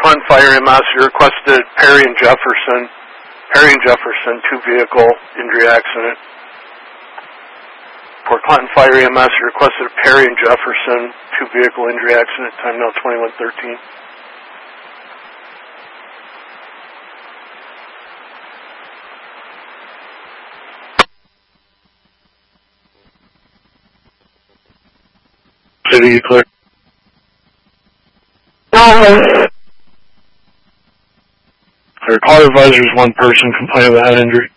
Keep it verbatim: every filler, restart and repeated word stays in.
Clinton Fire E M S, you requested Perry and Jefferson. Perry and Jefferson, two-vehicle injury accident. For Clinton Fire E M S, you requested Perry and Jefferson, two-vehicle injury accident, time now twenty-one thirteen. City, you clear? Clear. Call advisors, one person complaining of a head injury.